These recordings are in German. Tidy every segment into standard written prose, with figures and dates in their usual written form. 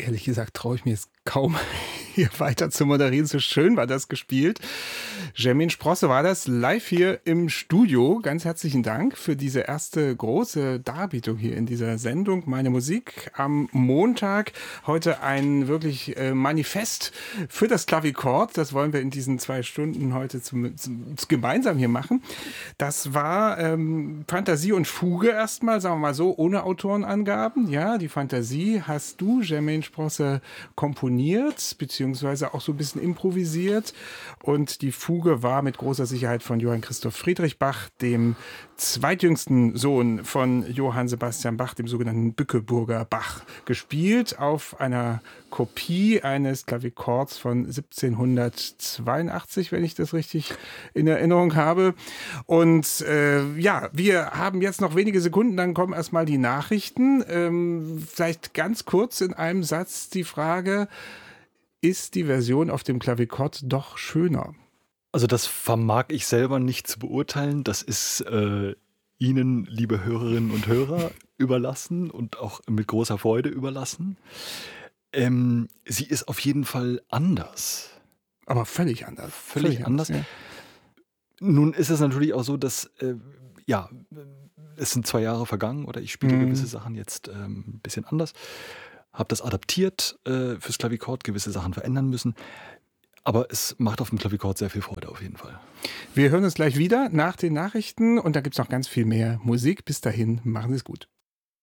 Ehrlich gesagt traue ich mir jetzt kaum, hier weiter zu moderieren. So schön war das gespielt. Jermaine Sprosse war das live hier im Studio. Ganz herzlichen Dank für diese erste große Darbietung hier in dieser Sendung Meine Musik am Montag. Heute ein wirklich Manifest für das Klavichord. Das wollen wir in diesen 2 Stunden heute gemeinsam hier machen. Das war Fantasie und Fuge erstmal, sagen wir mal so, ohne Autorenangaben. Ja, die Fantasie hast du, Jermaine Sprosse, komponiert, beziehungsweise auch so ein bisschen improvisiert. Und die Fuge war mit großer Sicherheit von Johann Christoph Friedrich Bach, dem zweitjüngsten Sohn von Johann Sebastian Bach, dem sogenannten Bückeburger Bach, gespielt auf einer Kopie eines Klavichords von 1782, wenn ich das richtig in Erinnerung habe. Und ja, wir haben jetzt noch wenige Sekunden, dann kommen erstmal die Nachrichten. Vielleicht ganz kurz in einem Satz die Frage: Ist die Version auf dem Klavichord doch schöner? Also das vermag ich selber nicht zu beurteilen. Das ist Ihnen, liebe Hörerinnen und Hörer, überlassen und auch mit großer Freude überlassen. Sie ist auf jeden Fall anders. Aber völlig anders. Völlig anders. Ja. Nun ist es natürlich auch so, dass es sind 2 Jahre vergangen oder ich spiele gewisse Sachen jetzt ein bisschen anders. Habe das adaptiert fürs Klavichord, gewisse Sachen verändern müssen. Aber es macht auf dem Klavichord sehr viel Freude auf jeden Fall. Wir hören uns gleich wieder nach den Nachrichten und da gibt es noch ganz viel mehr Musik. Bis dahin, machen Sie es gut.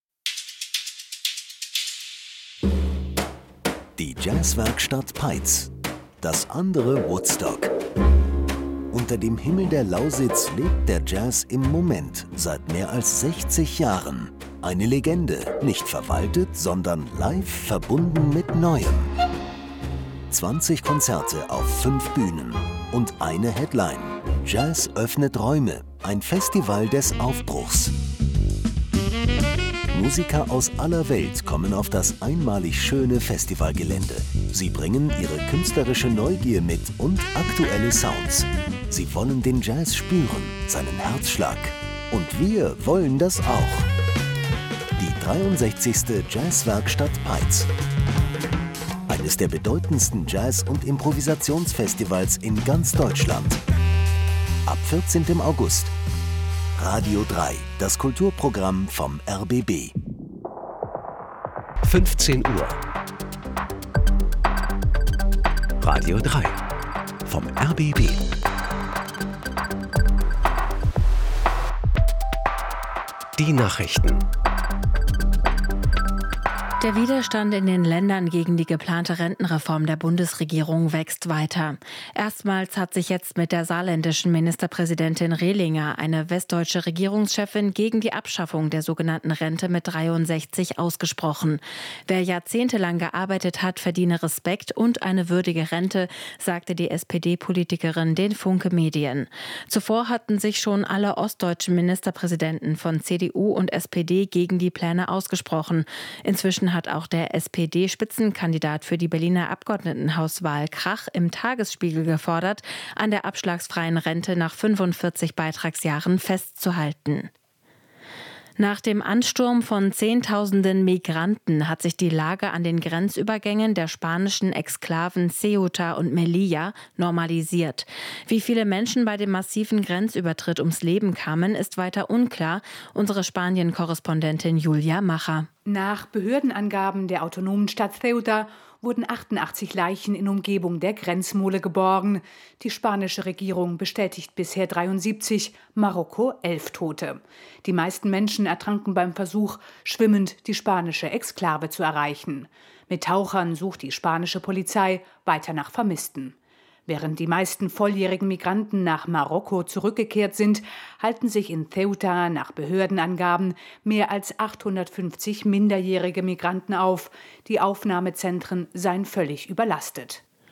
Die Jazzwerkstatt Peitz. Das andere Woodstock. Unter dem Himmel der Lausitz lebt der Jazz im Moment seit mehr als 60 Jahren. Eine Legende, nicht verwaltet, sondern live verbunden mit Neuem. 20 Konzerte auf 5 Bühnen und eine Headline. Jazz öffnet Räume, ein Festival des Aufbruchs. Musiker aus aller Welt kommen auf das einmalig schöne Festivalgelände. Sie bringen ihre künstlerische Neugier mit und aktuelle Sounds. Sie wollen den Jazz spüren, seinen Herzschlag. Und wir wollen das auch. Die 63. Jazzwerkstatt Peitz. Eines der bedeutendsten Jazz- und Improvisationsfestivals in ganz Deutschland. Ab 14. August. Radio 3, das Kulturprogramm vom RBB. 15 Uhr. Radio 3 vom RBB. Die Nachrichten. Der Widerstand in den Ländern gegen die geplante Rentenreform der Bundesregierung wächst weiter. Erstmals hat sich jetzt mit der saarländischen Ministerpräsidentin Rehlinger eine westdeutsche Regierungschefin gegen die Abschaffung der sogenannten Rente mit 63 ausgesprochen. Wer jahrzehntelang gearbeitet hat, verdiene Respekt und eine würdige Rente, sagte die SPD-Politikerin den Funke Medien. Zuvor hatten sich schon alle ostdeutschen Ministerpräsidenten von CDU und SPD gegen die Pläne ausgesprochen. Inzwischen hat auch der SPD-Spitzenkandidat für die Berliner Abgeordnetenhauswahl Krach im Tagesspiegel gefordert, an der abschlagsfreien Rente nach 45 Beitragsjahren festzuhalten. Nach dem Ansturm von Zehntausenden Migranten hat sich die Lage an den Grenzübergängen der spanischen Exklaven Ceuta und Melilla normalisiert. Wie viele Menschen bei dem massiven Grenzübertritt ums Leben kamen, ist weiter unklar. Unsere Spanien-Korrespondentin Julia Macher. Nach Behördenangaben der autonomen Stadt Ceuta wurden 88 Leichen in Umgebung der Grenzmole geborgen. Die spanische Regierung bestätigt bisher 73, Marokko 11 Tote. Die meisten Menschen ertranken beim Versuch, schwimmend die spanische Exklave zu erreichen. Mit Tauchern sucht die spanische Polizei weiter nach Vermissten. Während die meisten volljährigen Migranten nach Marokko zurückgekehrt sind, halten sich in Ceuta nach Behördenangaben mehr als 850 minderjährige Migranten auf. Die Aufnahmezentren seien völlig überlastet.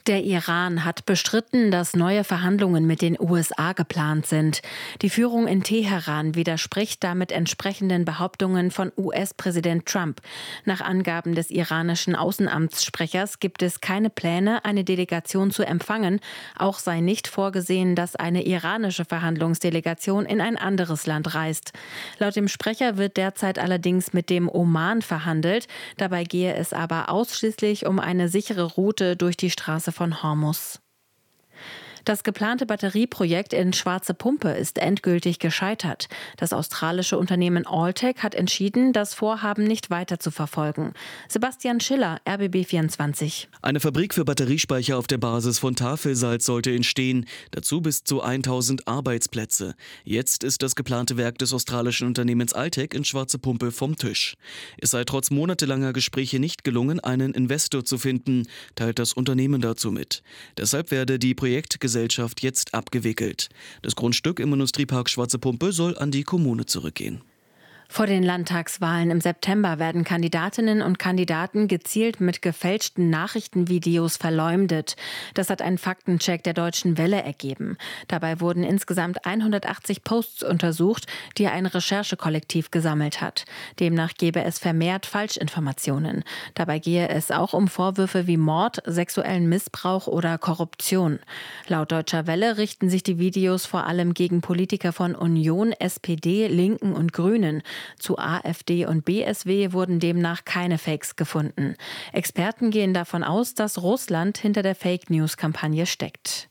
Der Iran hat bestritten, dass neue Verhandlungen mit den USA geplant sind. Die Führung in Teheran widerspricht damit entsprechenden Behauptungen von US-Präsident Trump. Nach Angaben des iranischen Außenamtssprechers gibt es keine Pläne, eine Delegation zu empfangen. Auch sei nicht vorgesehen, dass eine iranische Verhandlungsdelegation in ein anderes Land reist. Laut dem Sprecher wird derzeit allerdings mit dem Oman verhandelt. Dabei gehe es aber ausschließlich um eine sichere Route durch die Straße von Hormuz. Das geplante Batterieprojekt in Schwarze Pumpe ist endgültig gescheitert. Das australische Unternehmen Alltech hat entschieden, das Vorhaben nicht weiter zu verfolgen. Sebastian Schiller, RBB24. Eine Fabrik für Batteriespeicher auf der Basis von Tafelsalz sollte entstehen, dazu bis zu 1000 Arbeitsplätze. Jetzt ist das geplante Werk des australischen Unternehmens Alltech in Schwarze Pumpe vom Tisch. Es sei trotz monatelanger Gespräche nicht gelungen, einen Investor zu finden, teilt das Unternehmen dazu mit. Deshalb werde die Projektgesellschaft jetzt abgewickelt. Das Grundstück im Industriepark Schwarze Pumpe soll an die Kommune zurückgehen. Vor den Landtagswahlen im September werden Kandidatinnen und Kandidaten gezielt mit gefälschten Nachrichtenvideos verleumdet. Das hat ein Faktencheck der Deutschen Welle ergeben. Dabei wurden insgesamt 180 Posts untersucht, die ein Recherchekollektiv gesammelt hat. Demnach gebe es vermehrt Falschinformationen. Dabei gehe es auch um Vorwürfe wie Mord, sexuellen Missbrauch oder Korruption. Laut Deutscher Welle richten sich die Videos vor allem gegen Politiker von Union, SPD, Linken und Grünen. Zu AfD und BSW wurden demnach keine Fakes gefunden. Experten gehen davon aus, dass Russland hinter der Fake-News-Kampagne steckt.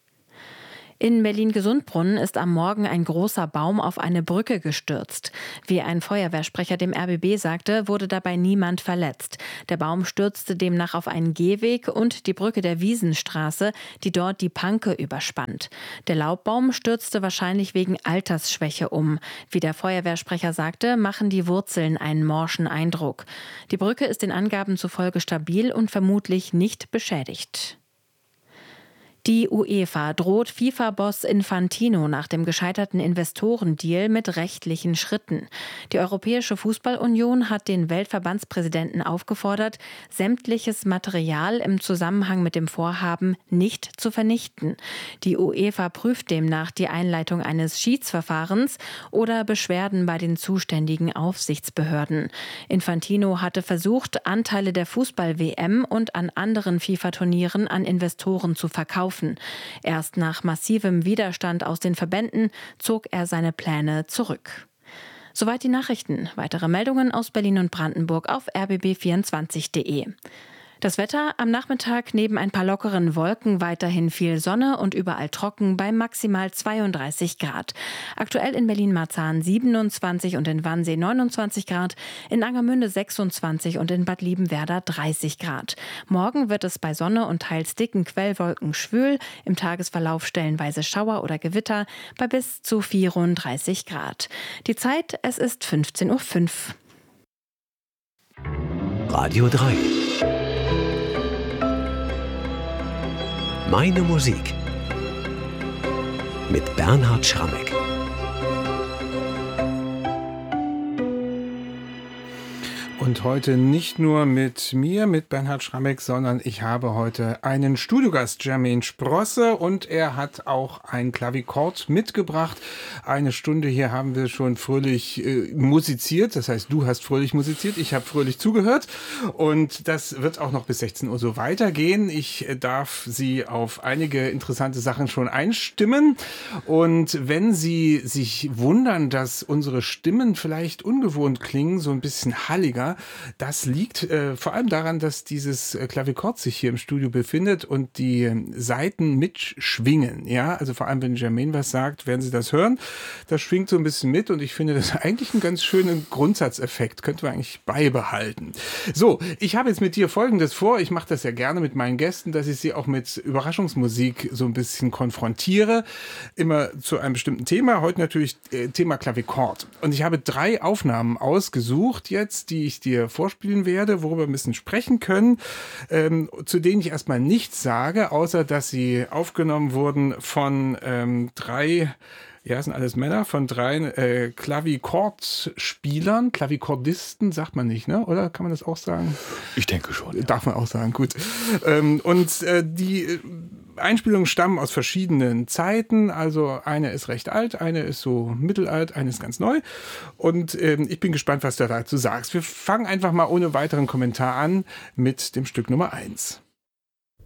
In Berlin-Gesundbrunnen ist am Morgen ein großer Baum auf eine Brücke gestürzt. Wie ein Feuerwehrsprecher dem RBB sagte, wurde dabei niemand verletzt. Der Baum stürzte demnach auf einen Gehweg und die Brücke der Wiesenstraße, die dort die Panke überspannt. Der Laubbaum stürzte wahrscheinlich wegen Altersschwäche um. Wie der Feuerwehrsprecher sagte, machen die Wurzeln einen morschen Eindruck. Die Brücke ist den Angaben zufolge stabil und vermutlich nicht beschädigt. Die UEFA droht FIFA-Boss Infantino nach dem gescheiterten Investorendeal mit rechtlichen Schritten. Die Europäische Fußballunion hat den Weltverbandspräsidenten aufgefordert, sämtliches Material im Zusammenhang mit dem Vorhaben nicht zu vernichten. Die UEFA prüft demnach die Einleitung eines Schiedsverfahrens oder Beschwerden bei den zuständigen Aufsichtsbehörden. Infantino hatte versucht, Anteile der Fußball-WM und an anderen FIFA-Turnieren an Investoren zu verkaufen. Erst nach massivem Widerstand aus den Verbänden zog er seine Pläne zurück. Soweit die Nachrichten. Weitere Meldungen aus Berlin und Brandenburg auf rbb24.de. Das Wetter am Nachmittag neben ein paar lockeren Wolken weiterhin viel Sonne und überall trocken bei maximal 32 Grad. Aktuell in Berlin-Marzahn 27 und in Wannsee 29 Grad, in Angermünde 26 und in Bad Liebenwerda 30 Grad. Morgen wird es bei Sonne und teils dicken Quellwolken schwül, im Tagesverlauf stellenweise Schauer oder Gewitter bei bis zu 34 Grad. Die Zeit, es ist 15:05 Uhr. Radio 3. Meine Musik mit Bernhard Schrammeck. Und heute nicht nur mit mir, mit Bernhard Schrammeck, sondern ich habe heute einen Studiogast, Jermaine Sprosse, und er hat auch ein Klavichord mitgebracht. Eine Stunde hier haben wir schon fröhlich musiziert, das heißt, du hast fröhlich musiziert, ich habe fröhlich zugehört und das wird auch noch bis 16 Uhr so weitergehen. Ich darf Sie auf einige interessante Sachen schon einstimmen und wenn Sie sich wundern, dass unsere Stimmen vielleicht ungewohnt klingen, so ein bisschen halliger, das liegt vor allem daran, dass dieses Klavichord sich hier im Studio befindet und die Saiten mitschwingen. Ja, also vor allem, wenn Jermaine was sagt, werden Sie das hören. Das schwingt so ein bisschen mit und ich finde das eigentlich einen ganz schönen Grundsatzeffekt. Könnten wir eigentlich beibehalten. So, ich habe jetzt mit dir Folgendes vor. Ich mache das ja gerne mit meinen Gästen, dass ich sie auch mit Überraschungsmusik so ein bisschen konfrontiere. Immer zu einem bestimmten Thema. Heute natürlich Thema Klavichord. Und ich habe 3 Aufnahmen ausgesucht jetzt, die ich dir vorspielen werde, worüber wir ein bisschen sprechen können, zu denen ich erstmal nichts sage, außer dass sie aufgenommen wurden von 3 Ja, es sind alles Männer von 3 Klavichordspielern. Klavichordisten sagt man nicht, ne? Oder kann man das auch sagen? Ich denke schon. Ja. Darf man auch sagen, gut. Die Einspielungen stammen aus verschiedenen Zeiten. Also eine ist recht alt, eine ist so mittelalt, eine ist ganz neu. Und ich bin gespannt, was du dazu sagst. Wir fangen einfach mal ohne weiteren Kommentar an mit dem Stück Nummer 1.